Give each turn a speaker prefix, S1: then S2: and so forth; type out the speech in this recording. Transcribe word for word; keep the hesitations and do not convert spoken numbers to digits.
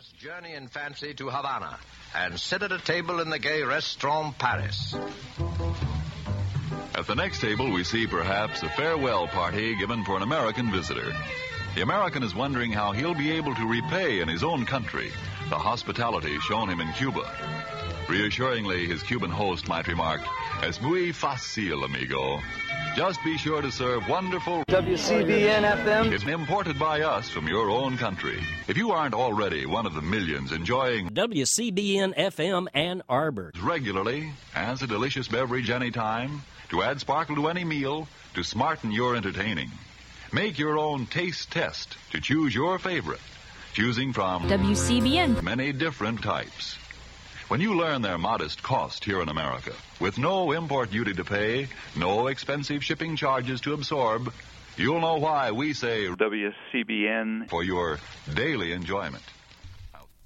S1: modest journey in fancy to Havana and sit at a table in the gay restaurant Paris.
S2: At the next table, we see perhaps a farewell party given for an American visitor. The American is wondering how he'll be able to repay in his own country the hospitality shown him in Cuba. Reassuringly, his Cuban host might remark, "Es muy fácil, amigo. Just be sure to serve wonderful
S3: W C B N F M.
S2: It's imported by us from your own country. If you aren't already one of the millions enjoying
S4: W C B N F M Ann Arbor
S2: regularly, as a delicious beverage anytime, to add sparkle to any meal, to smarten your entertaining, make your own taste test to choose your favorite, choosing from
S5: W C B N
S2: many different types. When you learn their modest cost here in America, with no import duty to pay, no expensive shipping charges to absorb, you'll know why we say
S6: W C B N
S2: for your daily enjoyment.